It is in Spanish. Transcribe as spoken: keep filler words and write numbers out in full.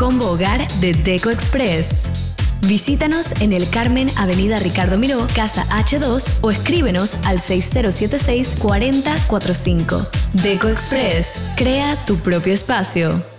combo hogar de Deco Express. Visítanos en El Carmen, Avenida Ricardo Miró, Casa H dos o escríbenos al seis cero siete seis, cuarenta cuarenta y cinco. Deco Express, crea tu propio espacio.